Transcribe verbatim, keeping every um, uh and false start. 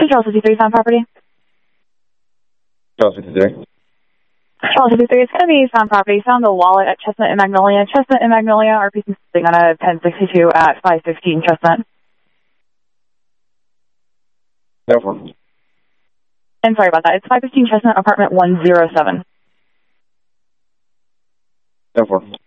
Is Charles fifty-three found property? Charles fifty-three. Charles fifty-three, it's going to be found property. Found the wallet at Chestnut and Magnolia. Chestnut and Magnolia are pieces sitting on a ten sixty-two at five fifteen Chestnut. Therefore. And sorry about that. It's five fifteen Chestnut, apartment one oh seven. Therefore.